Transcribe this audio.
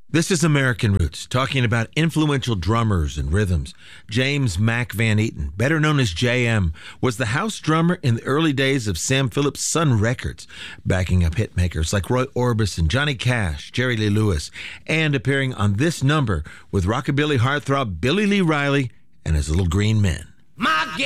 This is American Roots, talking about influential drummers and rhythms. James Mac Van Eaton, better known as JM, was the house drummer in the early days of Sam Phillips' Sun Records, backing up hitmakers like Roy Orbison, Johnny Cash, Jerry Lee Lewis, and appearing on this number with rockabilly heartthrob Billy Lee Riley and his Little Green Men. My